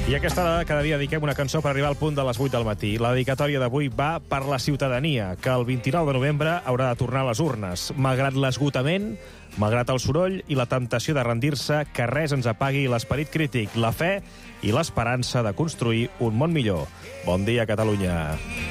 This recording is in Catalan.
I a aquesta hora cada dia dediquem una cançó per arribar al punt de les 8 del matí. La dedicatòria d'avui va per la ciutadania, que el 29 de novembre haurà de tornar a les urnes. Malgrat l'esgotament, malgrat el soroll i la temptació de rendir-se, que res ens apagui l'esperit crític, la fe i l'esperança de construir un món millor. Bon dia, Catalunya.